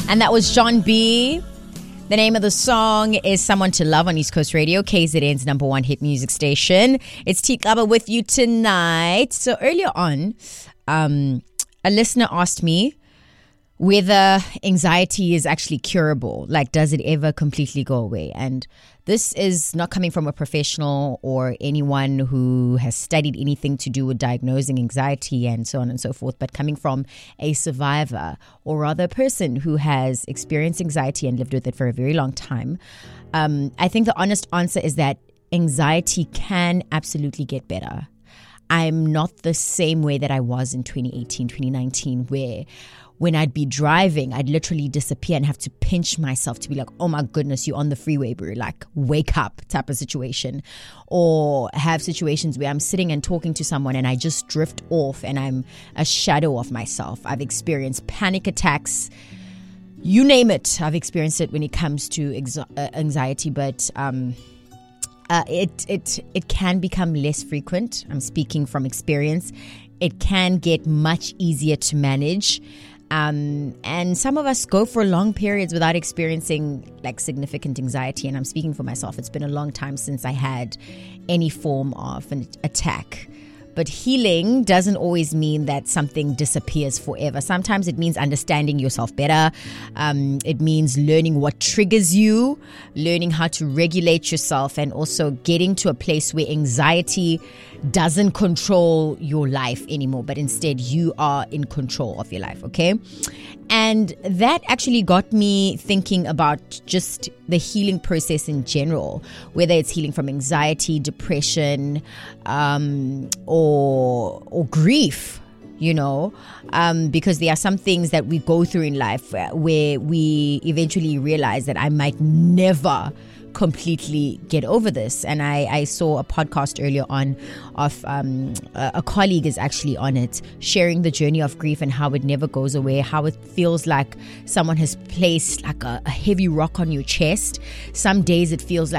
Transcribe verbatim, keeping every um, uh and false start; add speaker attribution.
Speaker 1: And that was John B. The name of the song is Someone to Love on East Coast Radio, K Z N's number one hit music station. It's Tikaba with you tonight. So earlier on, um, a listener asked me whether anxiety is actually curable. Like, does it ever completely go away? And this is not coming from a professional or anyone who has studied anything to do with diagnosing anxiety and so on and so forth, but coming from a survivor, or rather a person who has experienced anxiety and lived with it for a very long time. Um, I think the honest answer is that anxiety can absolutely get better. I'm not the same way that I was in twenty eighteen, twenty nineteen, where when I'd be driving, I'd literally disappear and have to pinch myself to be like, oh my goodness, you're on the freeway, bro. Like, wake up type of situation. Or have situations where I'm sitting and talking to someone and I just drift off and I'm a shadow of myself. I've experienced panic attacks. You name it. I've experienced it when it comes to exa- uh, anxiety, but um, uh, it, it, it can become less frequent. I'm speaking from experience. It can get much easier to manage. Um, and some of us go for long periods without experiencing like significant anxiety. And I'm speaking for myself. It's been a long time since I had any form of an attack. But healing doesn't always mean that something disappears forever. Sometimes it means understanding yourself better. Um, it means learning what triggers you, learning how to regulate yourself, and also getting to a place where anxiety doesn't control your life anymore, but instead you are in control of your life, okay? And that actually got me thinking about just the healing process in general, whether it's healing from anxiety, depression, um, or or grief, you know, um, because there are some things that we go through in life where we eventually realize that I might never completely get over this. And I, I saw a podcast earlier on of um, a, a colleague is actually on it, sharing the journey of grief and how it never goes away, how it feels like someone has placed like a, a heavy rock on your chest. Some days it feels like